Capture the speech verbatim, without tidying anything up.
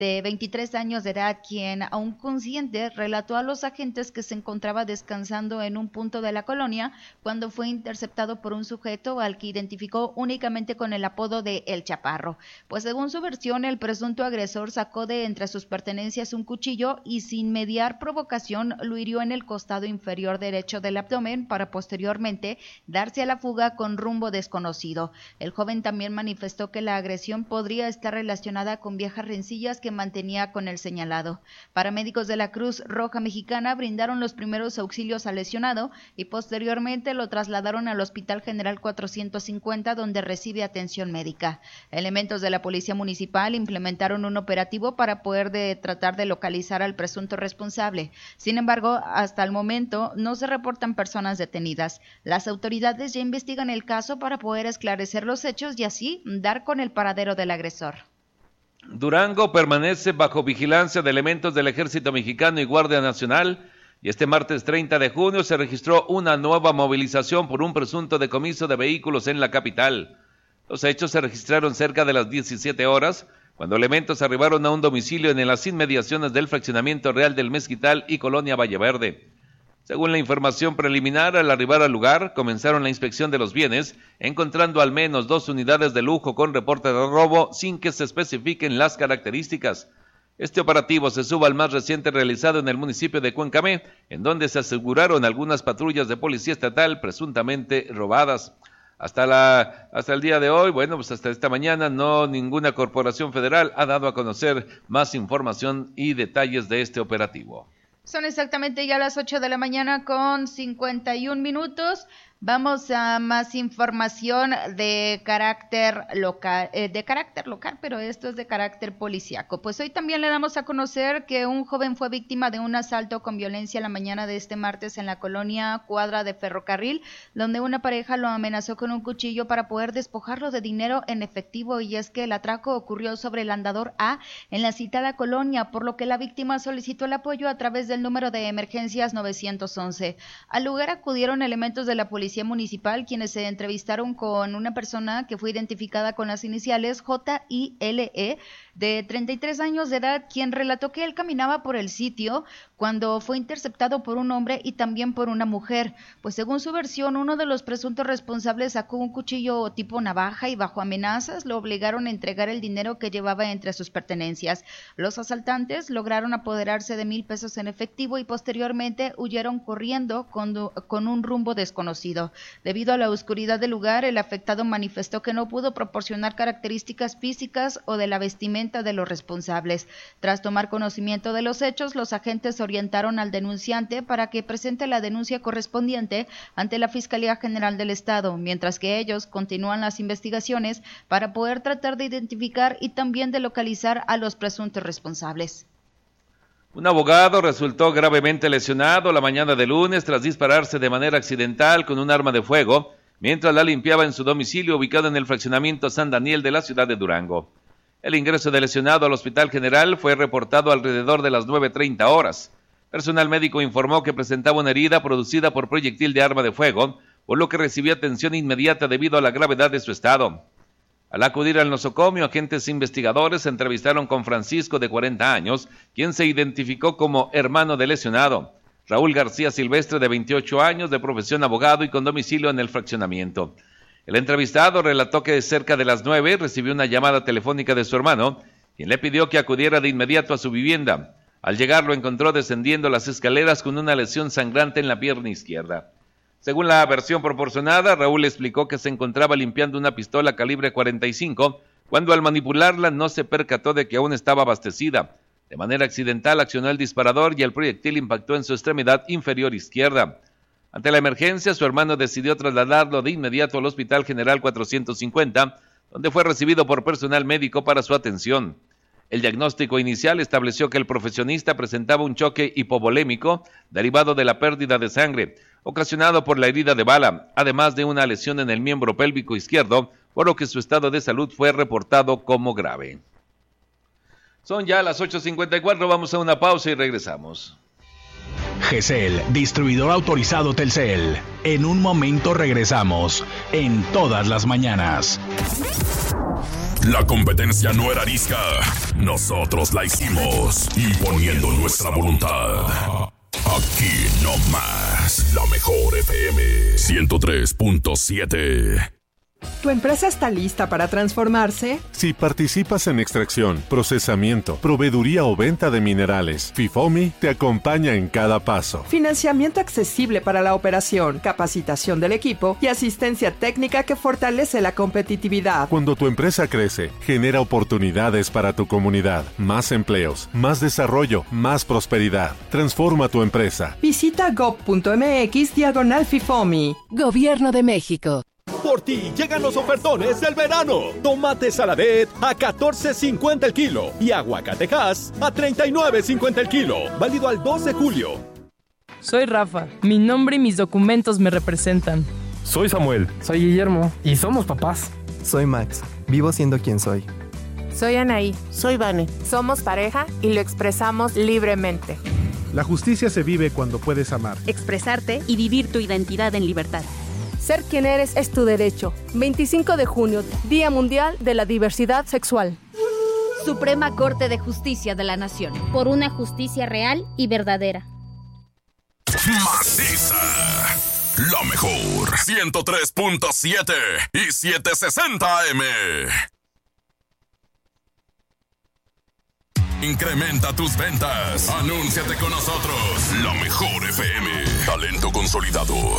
de veintitrés años de edad, quien, aún consciente, relató a los agentes que se encontraba descansando en un punto de la colonia cuando fue interceptado por un sujeto al que identificó únicamente con el apodo de El Chaparro. Pues según su versión, el presunto agresor sacó de entre sus pertenencias un cuchillo y, sin mediar provocación, lo hirió en el costado inferior derecho del abdomen para posteriormente darse a la fuga con rumbo desconocido. El joven también manifestó que la agresión podría estar relacionada con viejas rencillas que mantenía con el señalado. Paramédicos de la Cruz Roja Mexicana brindaron los primeros auxilios al lesionado y posteriormente lo trasladaron al Hospital General cuatrocientos cincuenta, donde recibe atención médica. Elementos de la Policía Municipal implementaron un operativo para poder de, tratar de localizar al presunto responsable. Sin embargo, hasta el momento no se reportan personas detenidas. Las autoridades ya investigan el caso para poder esclarecer los hechos y así dar con el paradero del agresor. Durango permanece bajo vigilancia de elementos del Ejército Mexicano y Guardia Nacional, y este martes treinta de junio se registró una nueva movilización por un presunto decomiso de vehículos en la capital. Los hechos se registraron cerca de las diecisiete horas, cuando elementos arribaron a un domicilio en las inmediaciones del fraccionamiento Real del Mezquital y Colonia Valleverde. Según la información preliminar, al arribar al lugar, comenzaron la inspección de los bienes, encontrando al menos dos unidades de lujo con reporte de robo sin que se especifiquen las características. Este operativo se suma al más reciente realizado en el municipio de Cuencamé, en donde se aseguraron algunas patrullas de policía estatal presuntamente robadas. Hasta la, hasta el día de hoy, bueno, pues hasta esta mañana, no ninguna corporación federal ha dado a conocer más información y detalles de este operativo. Son exactamente ya las ocho de la mañana con cincuenta y un minutos. Vamos a más información de carácter local, eh, de carácter local, pero esto es de carácter policiaco. Pues hoy también le damos a conocer que un joven fue víctima de un asalto con violencia la mañana de este martes en la colonia Cuadra de Ferrocarril, donde una pareja lo amenazó con un cuchillo para poder despojarlo de dinero en efectivo, y es que el atraco ocurrió sobre el andador A en la citada colonia, por lo que la víctima solicitó el apoyo a través del número de emergencias nueve once. Al lugar acudieron elementos de la policía municipal, quienes se entrevistaron con una persona que fue identificada con las iniciales J I L E, de treinta y tres años de edad, quien relató que él caminaba por el sitio cuando fue interceptado por un hombre y también por una mujer. Pues según su versión, uno de los presuntos responsables sacó un cuchillo tipo navaja y bajo amenazas lo obligaron a entregar el dinero que llevaba entre sus pertenencias. Los asaltantes lograron apoderarse de mil pesos en efectivo y posteriormente huyeron corriendo con, con un rumbo desconocido. Debido a la oscuridad del lugar, el afectado manifestó que no pudo proporcionar características físicas o de la vestimenta de los responsables. Tras tomar conocimiento de los hechos, los agentes orientaron al denunciante para que presente la denuncia correspondiente ante la Fiscalía General del Estado, mientras que ellos continúan las investigaciones para poder tratar de identificar y también de localizar a los presuntos responsables. Un abogado resultó gravemente lesionado la mañana de lunes tras dispararse de manera accidental con un arma de fuego mientras la limpiaba en su domicilio ubicado en el fraccionamiento San Daniel de la ciudad de Durango. El ingreso del lesionado al Hospital General fue reportado alrededor de las nueve treinta horas. Personal médico informó que presentaba una herida producida por proyectil de arma de fuego, por lo que recibió atención inmediata debido a la gravedad de su estado. Al acudir al nosocomio, agentes investigadores se entrevistaron con Francisco, de cuarenta años, quien se identificó como hermano del lesionado. Raúl García Silvestre, de veintiocho años, de profesión abogado y con domicilio en el fraccionamiento. El entrevistado relató que cerca de las nueve recibió una llamada telefónica de su hermano, quien le pidió que acudiera de inmediato a su vivienda. Al llegar lo encontró descendiendo las escaleras con una lesión sangrante en la pierna izquierda. Según la versión proporcionada, Raúl explicó que se encontraba limpiando una pistola calibre cuarenta y cinco, cuando al manipularla no se percató de que aún estaba abastecida. De manera accidental accionó el disparador y el proyectil impactó en su extremidad inferior izquierda. Ante la emergencia, su hermano decidió trasladarlo de inmediato al Hospital General cuatrocientos cincuenta, donde fue recibido por personal médico para su atención. El diagnóstico inicial estableció que el profesionista presentaba un choque hipovolémico derivado de la pérdida de sangre, ocasionado por la herida de bala, además de una lesión en el miembro pélvico izquierdo, por lo que su estado de salud fue reportado como grave. Son ya las ocho cincuenta y cuatro, vamos a una pausa y regresamos. G E S E L, distribuidor autorizado Telcel. En un momento regresamos, en todas las mañanas. La competencia no era arisca, nosotros la hicimos, imponiendo nuestra voluntad. Aquí no más, la mejor F M ciento tres punto siete. ¿Tu empresa está lista para transformarse? Si participas en extracción, procesamiento, proveeduría o venta de minerales, FIFOMI te acompaña en cada paso. Financiamiento accesible para la operación, capacitación del equipo y asistencia técnica que fortalece la competitividad. Cuando tu empresa crece, genera oportunidades para tu comunidad, más empleos, más desarrollo, más prosperidad. Transforma tu empresa. Visita gob.mx diagonal FIFOMI. Gobierno de México. Por ti llegan los ofertones del verano. Tomate Saladet a catorce cincuenta el kilo y aguacatejas a treinta y nueve cincuenta el kilo. Válido al dos de julio. Soy Rafa. Mi nombre y mis documentos me representan. Soy Samuel. Soy Guillermo. Y somos papás. Soy Max. Vivo siendo quien soy. Soy Anaí. Soy Vane. Somos pareja y lo expresamos libremente. La justicia se vive cuando puedes amar, expresarte y vivir tu identidad en libertad. Ser quien eres es tu derecho. veinticinco de junio, Día Mundial de la Diversidad Sexual. Suprema Corte de Justicia de la Nación. Por una justicia real y verdadera. Maciza. La mejor. ciento tres punto siete y setecientos sesenta A M. Incrementa tus ventas. Anúnciate con nosotros. La mejor F M. Talento consolidado.